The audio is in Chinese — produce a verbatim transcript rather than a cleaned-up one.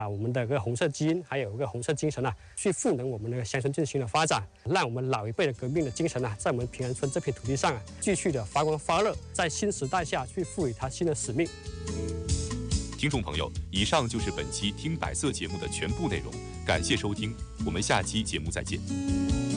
啊，我们的个红色基因，还有个红色精神啊，去赋能我们那个乡村振兴的发展，让我们老一辈的革命的精神啊，在我们平安村这片土地上啊，继续的发光发热，在新时代下去赋予它新的使命。 听众朋友，以上就是本期听百色节目的全部内容，感谢收听，我们下期节目再见。